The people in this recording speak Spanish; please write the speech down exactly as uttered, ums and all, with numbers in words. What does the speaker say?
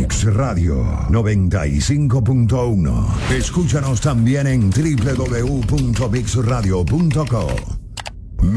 Mix Radio noventa y cinco punto uno. Escúchanos también en doble u doble u doble u punto mix radio punto co.